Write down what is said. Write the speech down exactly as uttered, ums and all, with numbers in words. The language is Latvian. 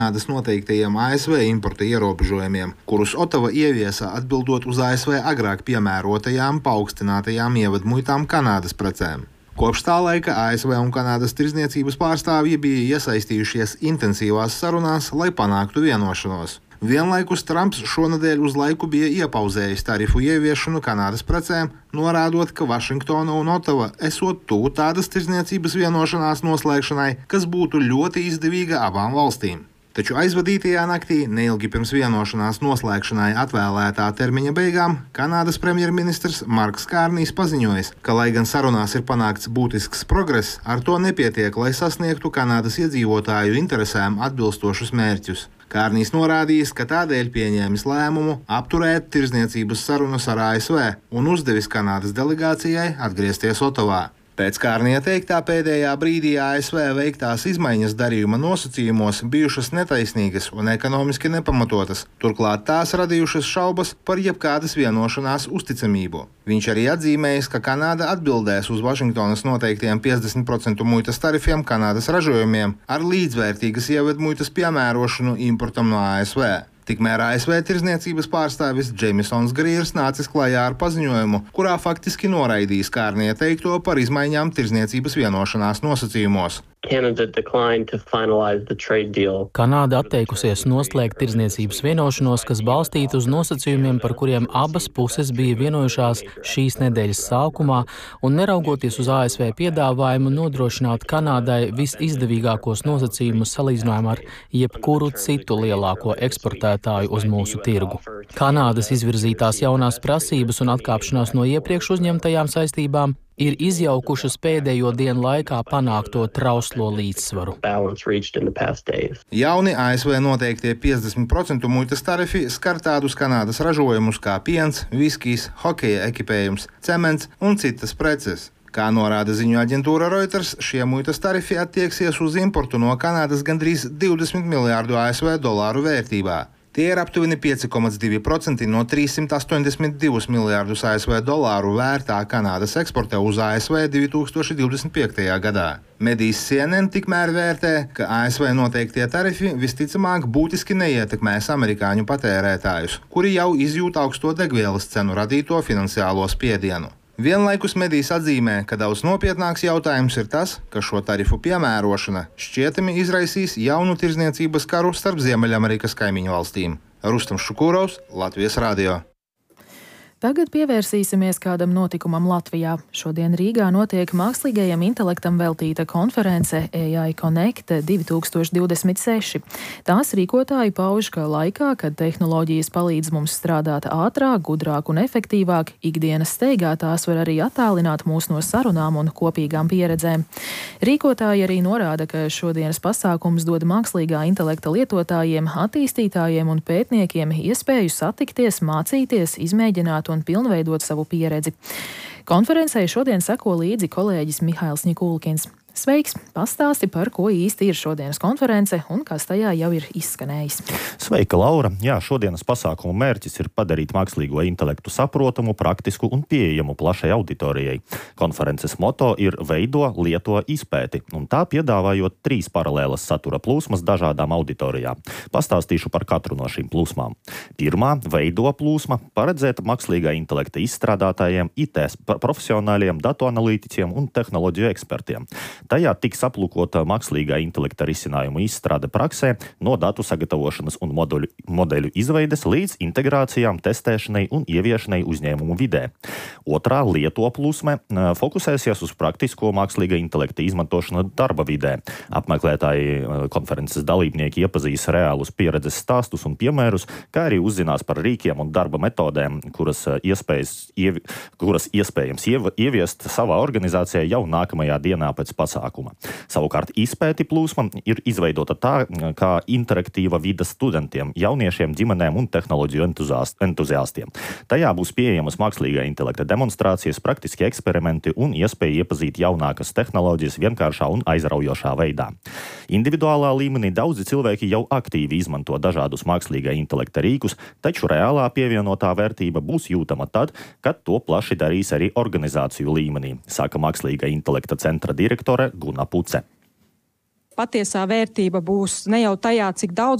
Kanādas noteiktajiem A S V importa ierobežojumiem, kurus Otava ieviesa atbildot uz A S V agrāk piemērotajām paaugstinātajām ievadmuitām Kanādas precēm. Kopš tā laika A S V un Kanādas tirdzniecības pārstāvji bija iesaistījušies intensīvās sarunās, lai panāktu vienošanos. Vienlaikus Trumps šonadēļ uz laiku bija iepauzējis tarifu ieviešanu Kanādas precēm, norādot, ka Vašingtona un Otava esot tuvu tādas tirdzniecības vienošanās noslēgšanai, kas būtu ļoti izdevīga abām valstīm. Taču aizvadītajā naktī, neilgi pirms vienošanās noslēgšanai atvēlētā termiņa beigām, Kanādas premjerministrs Marks Kārnijs paziņojis, ka, lai gan sarunās ir panākts būtisks progress, ar to nepietiek, lai sasniegtu Kanādas iedzīvotāju interesēm atbilstošus mērķus. Kārnijs norādījis, ka tādēļ pieņēmis lēmumu apturēt tirdzniecības sarunas ar A S V un uzdevis Kanādas delegācijai atgriezties Otavā. Pēc Kārnija teiktā pēdējā brīdī A S V veiktās izmaiņas darījuma nosacījumos bijušas netaisnīgas un ekonomiski nepamatotas, turklāt tās radījušas šaubas par jebkādas vienošanās uzticamību. Viņš arī atzīmējis, ka Kanāda atbildēs uz Vašingtonas noteiktiem piecdesmit procentu muitas tarifiem Kanādas ražojumiem ar līdzvērtīgas ievedmuitas piemērošanu importam no A S V. Tikmēr A S V tirdzniecības pārstāvis Džemisons Grīrs nācis klajā ar paziņojumu, kurā faktiski noraidījis Kārnija teikto par izmaiņām tirdzniecības vienošanās nosacījumos. Kanāda atteikusies noslēgt tirdzniecības vienošanos, kas balstīta uz nosacījumiem, par kuriem abas puses bija vienojušās šīs nedēļas sākumā, un neraugoties uz A S V piedāvājumu nodrošināt Kanādai visizdevīgākos nosacījumus salīdzinājumā ar jebkuru citu lielāko eksportētāju uz mūsu tirgu. Kanādas izvirzītās jaunās prasības un atkāpšanās no iepriekš uzņemtajām saistībām ir izjaukušas pēdējo dienu laikā panākto trauslo līdzsvaru. Jauni A S V noteiktie piecdesmit procentu muitas tarifi skar tādus Kanādas ražojumus kā piens, viskijs, hokeja ekipējums, cements un citas preces. Kā norāda ziņu aģentūra Reuters, šie muitas tarifi attieksies uz importu no Kanādas gandrīz divdesmit miljārdu A S V dolāru vērtībā. Tie ir aptuveni pieci komats divi procenti no trīssimt astoņdesmit divus miljārdus A S V dolāru vērtā Kanādas eksporta uz A S V divi tūkstoši divdesmit piektajā gadā. Medijas C N N tikmēr vērtē, ka A S V noteiktie tarifi visticamāk būtiski neietekmēs amerikāņu patērētājus, kuri jau izjūt augsto degvielas cenu radīto finansiālo spiedienu. Vienlaikus medijas atzīmē, ka daudz nopietnāks jautājums ir tas, ka šo tarifu piemērošana šķietami izraisīs jaunu tirdzniecības karu starp Ziemeļamerikas kaimiņu valstīm. Rustams Šukūrovs, Latvijas radio. Tagad pievērsīsimies kādam notikumam Latvijā. Šodien Rīgā notiek mākslīgajam intelektam veltīta konference A I Connect divi tūkstoši divdesmit seši. Tās rīkotāji pauž, ka laikā, kad tehnoloģijas palīdz mums strādāt ātrāk, gudrāk un efektīvāk, ikdienas steigā tās var arī attālināt mūs no sarunām un kopīgām pieredzēm. Rīkotāji arī norāda, ka šodienas pasākums dod mākslīgā intelekta lietotājiem, attīstītājiem un pētniekiem iespēju satikties, mācīties, izmēģināt un pilnveidot savu pieredzi. Konferencei šodien seko līdzi kolēģis Mihails Ņikulkins. Sveiks! Pastāsti, par ko īsti ir šodienas konference un kas tajā jau ir izskanējis. Sveika, Laura! Jā, šodienas pasākuma mērķis ir padarīt mākslīgo intelektu saprotamu, praktisku un pieejamu plašai auditorijai. Konferences moto ir veido, lieto, izpēti, un tā piedāvājot trīs paralēlas satura plūsmas dažādām auditorijām. Pastāstīšu par katru no šīm plūsmām. Pirmā, veido plūsma, paredzēta mākslīgā intelekta izstrādātājiem, I T profesionāļiem, datu analītiķiem un tehnoloģiju ekspertiem. Tajā tiks aplūkota mākslīgā intelekta risinājumu izstrāde praksē, no datu sagatavošanas un moduļu, modeļu izveides līdz integrācijām, testēšanai un ieviešanai uzņēmumu vidē. Otrā, lieto plūsme, fokusēsies uz praktisko mākslīgā intelekta izmantošanu darba vidē. Apmeklētāji konferences dalībnieki iepazīs reālus pieredzes stāstus un piemērus, kā arī uzzinās par rīkiem un darba metodēm, kuras, iespējas, ievi, kuras iespējams ieviest savā organizācijā jau nākamajā dienā pēc pasākuma. Savukārt izpēti plūsma ir izveidota tā, kā interaktīva vide studentiem, jauniešiem, ģimenēm un tehnoloģiju entuziastiem. Tajā būs pieejamas mākslīgā intelekta demonstrācijas, praktiski eksperimenti un iespēja iepazīt jaunākas tehnoloģijas vienkāršā un aizraujošā veidā. Individuālā līmenī daudzi cilvēki jau aktīvi izmanto dažādus mākslīgā intelekta rīkus, taču reālā pievienotā vērtība būs jūtama tad, kad to plaši darīs arī organizāciju līmenī, saka mākslīgā intelekta centra direktore Guna Puce. patiesā vērtība būs ne jau tajā, cik daudz